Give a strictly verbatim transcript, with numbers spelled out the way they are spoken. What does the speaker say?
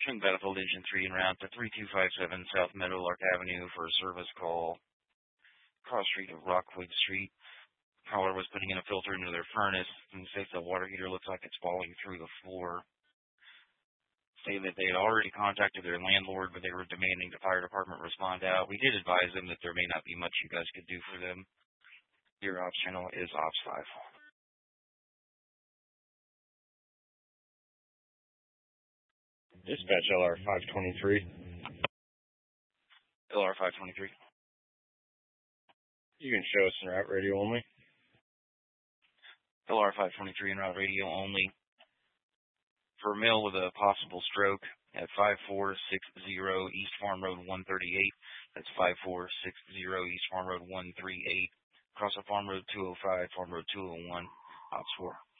King Battlefield Engine three en route to three two five seven South Meadowlark Avenue for a service call. Cross street of Rockwood Street. Caller was putting in a filter into their furnace and says the water heater looks like it's falling through the floor. Say that they had already contacted their landlord, but they were demanding the fire department respond out. We did advise them that there may not be much you guys could do for them. Your ops channel is Ops five. Dispatch L R five twenty-three. L R five twenty-three. You can show us in route radio only. L R five twenty-three en route radio only. For a male with a possible stroke at five four six zero East Farm Road one thirty-eight. That's five four six zero East Farm Road one thirty-eight. Across the Farm Road two oh five, Farm Road two oh one, Ops four.